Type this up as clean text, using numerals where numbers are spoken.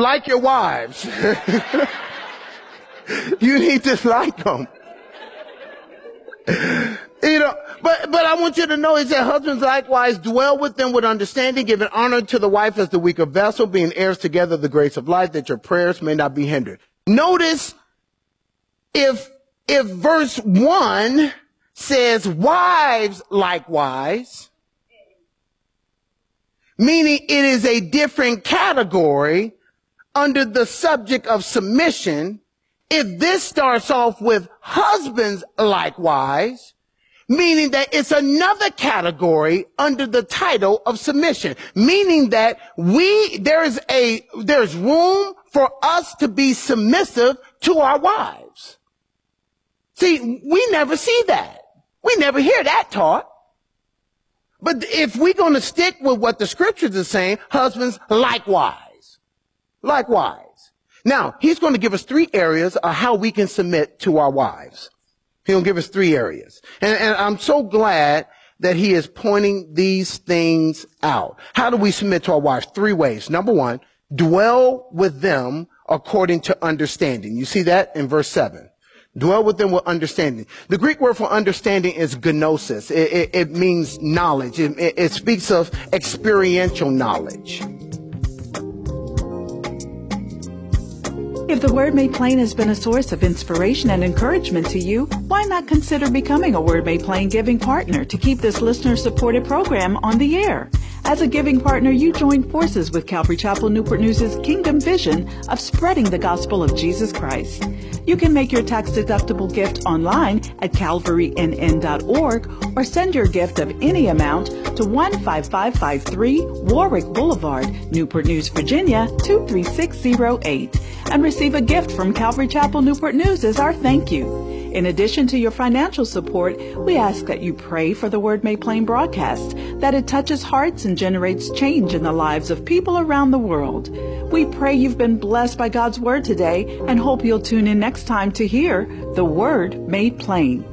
like your wives. You need to like them. You know, but I want you to know, he said, husbands likewise dwell with them with understanding, giving honor to the wife as the weaker vessel, being heirs together of the grace of life, that your prayers may not be hindered. Notice if verse 1 says wives likewise, meaning it is a different category under the subject of submission. If this starts off with husbands likewise, meaning that it's another category under the title of submission, meaning that there's room for us to be submissive to our wives. See, we never see that. We never hear that taught. But if we're going to stick with what the scriptures are saying, husbands likewise. Likewise. Now, he's going to give us 3 areas of how we can submit to our wives. He'll give us 3 areas. And I'm so glad that he is pointing these things out. How do we submit to our wives? 3 ways. Number 1, dwell with them according to understanding. You see that in verse 7. Dwell with them with understanding. The Greek word for understanding is gnosis. It means knowledge. It speaks of experiential knowledge. If the Word Made Plain has been a source of inspiration and encouragement to you, why not consider becoming a Word Made Plain giving partner to keep this listener-supported program on the air? As a giving partner, you join forces with Calvary Chapel Newport News' kingdom vision of spreading the gospel of Jesus Christ. You can make your tax-deductible gift online at calvarynn.org or send your gift of any amount to 15553 Warwick Boulevard, Newport News, Virginia 23608 and receive a gift from Calvary Chapel Newport News as our thank you. In addition to your financial support, we ask that you pray for the Word Made Plain broadcast, that it touches hearts and generates change in the lives of people around the world. We pray you've been blessed by God's Word today and hope you'll tune in next time to hear the Word Made Plain.